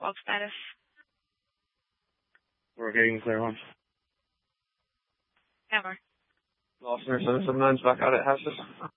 backlog status. We're getting clear one. Hammer. Last nurse and some nuns back out at houses.